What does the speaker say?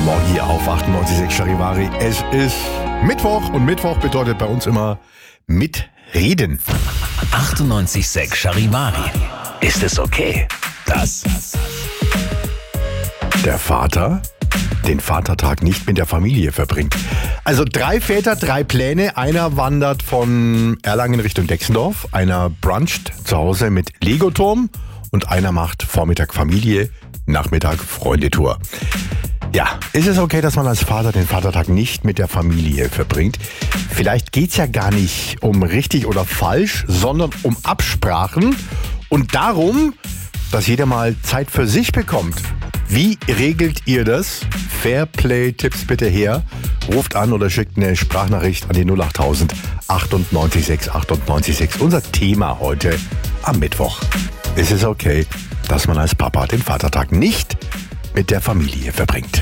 Morgen hier auf 98.6 Charivari. Es ist Mittwoch und Mittwoch bedeutet bei uns immer mitreden. 98.6 Charivari. Ist es okay, dass der Vater den Vatertag nicht mit der Familie verbringt? Also 3 Väter, 3 Pläne. Einer wandert von Erlangen Richtung Dexendorf, einer bruncht zu Hause mit Legoturm und einer macht Vormittag Familie, Nachmittag Freundetour. Ja, ist es okay, dass man als Vater den Vatertag nicht mit der Familie verbringt? Vielleicht geht's ja gar nicht um richtig oder falsch, sondern um Absprachen und darum, dass jeder mal Zeit für sich bekommt. Wie regelt ihr das? Fairplay-Tipps bitte her. Ruft an oder schickt eine Sprachnachricht an die 08000 98.6 98.6. Unser Thema heute am Mittwoch. Ist es okay, dass man als Papa den Vatertag nicht mit der Familie verbringt?